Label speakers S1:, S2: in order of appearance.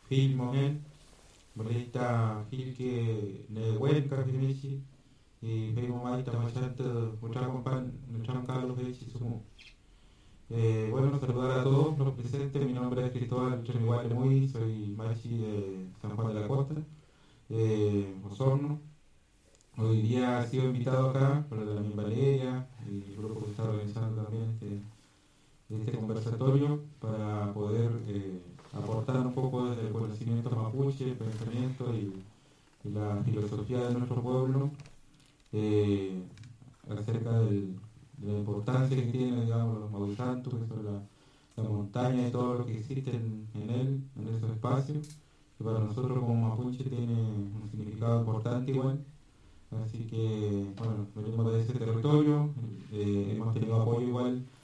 S1: Gil Monel, Morita Gil que Nehuenca Gimichi, y Pemo Maita Machante, Muchacompan, Muchacalo Hechi Sumu. Bueno, saludar a todos los presentes. Mi nombre es Cristóbal Chemigual Muy, soy machi de San Juan de la Costa, Osorno. Hoy día he sido invitado acá por la Mi Valeria y el grupo que está organizando también este conversatorio para poder aportar un poco desde el conocimiento mapuche, el pensamiento y la filosofía de nuestro pueblo eh, acerca de la importancia que tiene, digamos, los Mauisantu, que son la montaña y todo lo que existe en él, en esos espacios, que para nosotros como mapuche tiene un significado importante igual. Así que, bueno, venimos de ese territorio, hemos tenido apoyo igual